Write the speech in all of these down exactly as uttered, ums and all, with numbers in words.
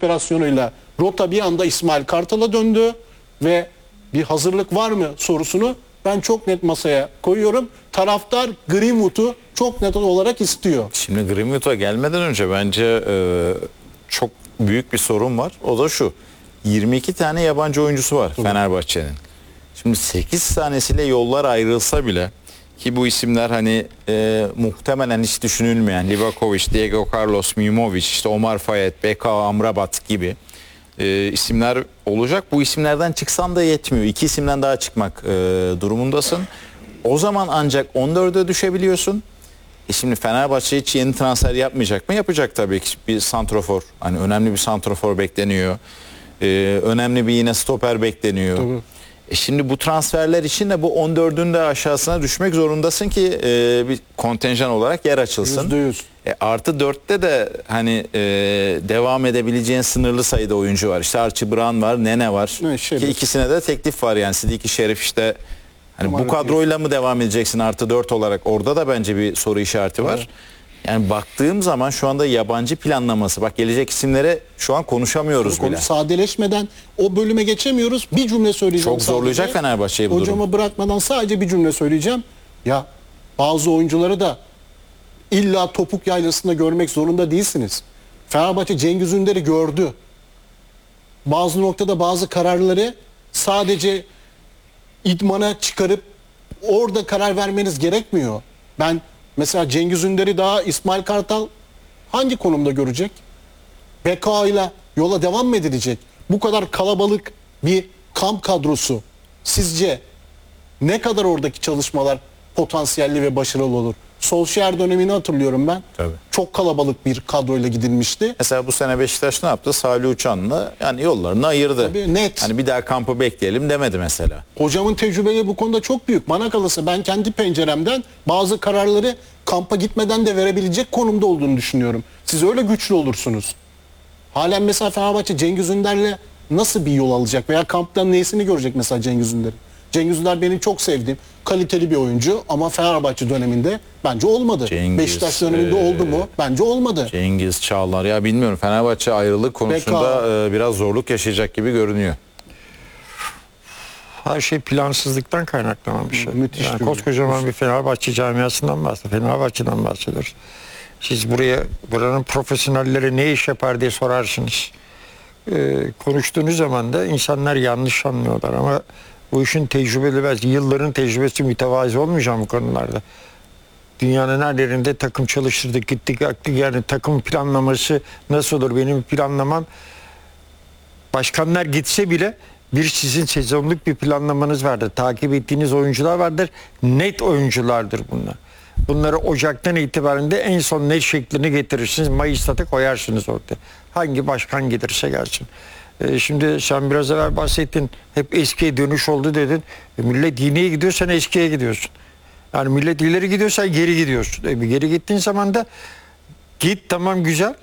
operasyonuyla rota bir anda İsmail Kartal'a döndü ve bir hazırlık var mı sorusunu ben çok net masaya koyuyorum. Taraftar Greenwood'u çok net olarak istiyor. Şimdi Greenwood'a gelmeden önce bence e, çok büyük bir sorun var. O da şu. yirmi iki tane yabancı oyuncusu var Fenerbahçe'nin. Şimdi sekiz tanesiyle yollar ayrılsa bile, ki bu isimler hani e, muhtemelen hiç düşünülmeyen Livakovic, Diego Carlos, Mimovic, işte Omar Fayet, Bekao, Amrabat gibi e, isimler olacak. Bu isimlerden çıksan da yetmiyor. İki isimden daha çıkmak e, durumundasın. O zaman ancak on dörde düşebiliyorsun. E şimdi Fenerbahçe hiç yeni transfer yapmayacak mı? Yapacak tabii ki. Bir santrofor. Hani önemli bir santrofor bekleniyor. Ee, önemli bir yine stoper bekleniyor. Tabii. E şimdi bu transferler için de bu on dördün de aşağısına düşmek zorundasın ki e, bir kontenjan olarak yer açılsın. yüzde yüz. E, artı dörtte de hani e, devam edebileceğin sınırlı sayıda oyuncu var. İşte Archie Brown var, Nene var. Evet, ki ikisine de teklif var yani. Sidiki Şerif işte. Hani bu kadroyla mı devam edeceksin artı dört olarak? Orada da bence bir soru işareti var. Evet. Yani baktığım zaman şu anda yabancı planlaması. Bak gelecek isimlere şu an konuşamıyoruz Konu bile. Sadeleşmeden o bölüme geçemiyoruz. Bir cümle söyleyeceğim. Çok zorlayacak sadece. Fenerbahçe'yi bu Hocamı durum. bırakmadan sadece bir cümle söyleyeceğim. Ya bazı oyuncuları da illa topuk yaylasında görmek zorunda değilsiniz. Fenerbahçe Cengiz Ünder'i gördü. Bazı noktada bazı kararları sadece idmana çıkarıp orada karar vermeniz gerekmiyor. Ben mesela Cengiz Ünder'i daha İsmail Kartal hangi konumda görecek? B K ile yola devam mı edilecek? Bu kadar kalabalık bir kamp kadrosu sizce ne kadar oradaki çalışmalar potansiyelli ve başarılı olur? Solskjaer dönemini hatırlıyorum ben. Tabii. Çok kalabalık bir kadroyla gidilmişti. Mesela bu sene Beşiktaş ne yaptı? Salih Uçan'la yani yollarını ayırdı. Tabii, net. Hani bir daha kampı bekleyelim demedi mesela. Hocamın tecrübeleri bu konuda çok büyük. Bana kalırsa ben kendi penceremden bazı kararları kampa gitmeden de verebilecek konumda olduğunu düşünüyorum. Siz öyle güçlü olursunuz. Halen mesela Fenerbahçe Cengiz Ünder'le nasıl bir yol alacak veya kamptan neyisini görecek mesela Cengiz Ünder'i? Cengiz Ünder benim çok sevdiğim kaliteli bir oyuncu ama Fenerbahçe döneminde bence olmadı. Cengiz, Beşiktaş döneminde ee, oldu mu? Bence olmadı. Cengiz, Çağlar ya bilmiyorum, Fenerbahçe ayrılık konusunda e, biraz zorluk yaşayacak gibi görünüyor. Her şey plansızlıktan kaynaklanan bir şey. Müthiş Yani bir koskocaman bir Fenerbahçe camiasından bahsediyoruz. Fenerbahçe'den bahsediyoruz. Siz buraya buranın profesyonelleri ne iş yapar diye sorarsınız. Ee, konuştuğunuz zaman da insanlar yanlış anlıyorlar ama bu işin tecrübeli, belki yılların tecrübesi, mütevazi olmayacağım bu konularda. Dünyanın her yerinde takım çalıştırdık, gittik, aktık. Yani takım planlaması nasıl olur? Benim planlamam, başkanlar gitse bile bir sizin sezonluk bir planlamanız vardır. Takip ettiğiniz oyuncular vardır. Net oyunculardır bunlar. Bunları Ocak'tan itibaren de en son net şeklini getirirsiniz. Mayıs'ta da koyarsınız ortaya. Hangi başkan gelirse gelsin. Ee, şimdi sen biraz evvel bahsettin. Hep eskiye dönüş oldu dedin. E, millet yeniye gidiyorsan eskiye gidiyorsun. Yani millet ileri gidiyorsan geri gidiyorsun. E, bir geri gittiğin zaman da git, tamam, güzel.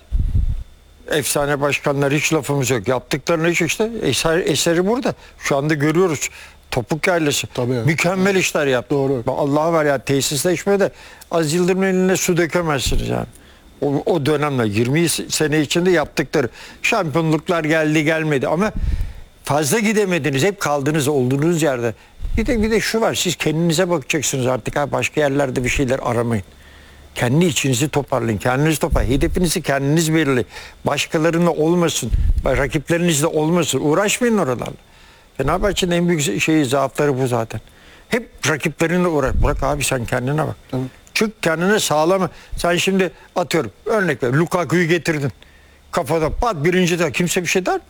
Efsane başkanlar, hiç lafımız yok. Yaptıklarını hiç, işte eser, eseri burada. Şu anda görüyoruz. Topuk Yaylası. Tabii. Mükemmel işler yaptı. Doğru. Allah'a var ya, tesisleşmede Az Yıldırım'ın eline su dökemezsiniz yani. O, o dönemde yirmi sene içinde yaptıkları şampiyonluklar geldi gelmedi ama fazla gidemediniz. Hep kaldınız olduğunuz yerde. Bir de bir de şu var. Siz kendinize bakacaksınız artık. Ha, başka yerlerde bir şeyler aramayın. Kendi içinizi toparlayın. Kendiniz toparlayın. Hedefinizi kendiniz belirleyin. Başkalarına olmasın. Rakiplerinizle olmasın. Uğraşmayın oralarla. Fenerbahçe'nin en büyük şeyi, zaafları bu zaten. Hep rakiplerinle uğraş. Bırak abi, sen kendine bak. Tamam. Çık kendine, sağlama. Sen şimdi atıyorum, örnek ver, Lukaku'yu getirdin. Kafada pat birinci de kimse bir şey der mi?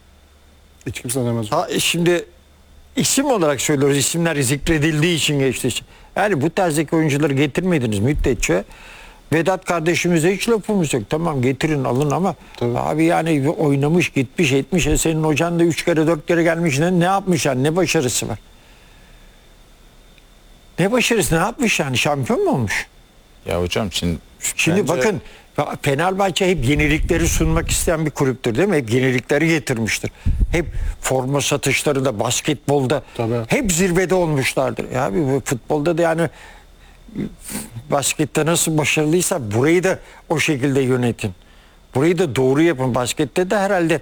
Hiç kimse demez. Ha, şimdi isim olarak söylüyoruz. İsimler zikredildiği için geçti. Yani bu tarzdaki oyuncuları getirmediniz müddetçe. Vedat kardeşimize hiç lafımız yok. Tamam, getirin, alın ama tabii. Abi yani oynamış, gitmiş, etmiş. E senin hocan da üç kere dört kere gelmiş. Ne, ne yapmış yani? Ne başarısı var? Ne başarısı, ne yapmış yani? Şampiyon mu olmuş? Ya hocam şimdi... Şimdi bence... bakın, Fenerbahçe hep yenilikleri sunmak isteyen bir kulüptür değil mi? Hep yenilikleri getirmiştir. Hep forma satışları da, basketbolda tabii. Hep zirvede olmuşlardır. Ya abi, futbolda da yani baskette nasıl başarılıysa burayı da o şekilde yönetin. Burayı da doğru yapın. Baskette de herhalde